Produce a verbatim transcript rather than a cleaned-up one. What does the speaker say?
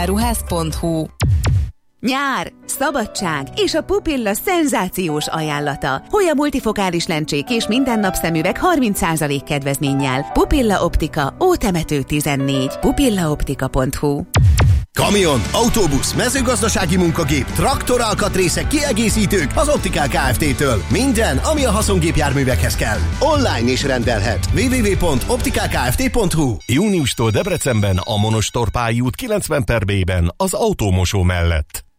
ruhász pont hu. Nyár, szabadság és a Pupilla szenzációs ajánlata. Hoya multifokális lencsék és minden napszemüveg harminc százalék kedvezménnyel. Pupilla Optika, Ótemető tizennégy. pupilla-optika pont hu. Kamion, autóbusz, mezőgazdasági munkagép, traktor alkatrészek, kiegészítők az Optikál Kft-től. Minden, ami a haszongépjárművekhez kell. Online is rendelhet. double-u double-u double-u pont optikál kft pont hu. Júniustól Debrecenben a Monostorpályi út kilencven per B-ben az autómosó mellett.